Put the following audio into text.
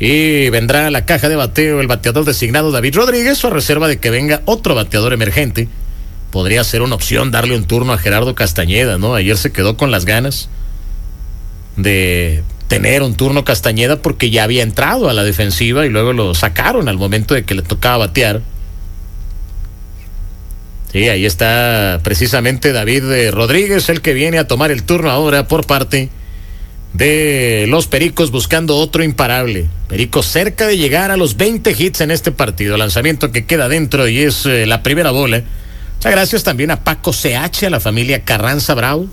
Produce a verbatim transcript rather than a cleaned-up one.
Y vendrá a la caja de bateo el bateador designado David Rodríguez, o a reserva de que venga otro bateador emergente. Podría ser una opción darle un turno a Gerardo Castañeda, ¿no? Ayer se quedó con las ganas de tener un turno Castañeda porque ya había entrado a la defensiva y luego lo sacaron al momento de que le tocaba batear. Sí, ahí está precisamente David Rodríguez, el que viene a tomar el turno ahora por parte de los Pericos, buscando otro imparable. Pericos cerca de llegar a los veinte hits en este partido. Lanzamiento que queda dentro y es eh, la primera bola. Muchas gracias también a Paco C H, a la familia Carranza Bravo.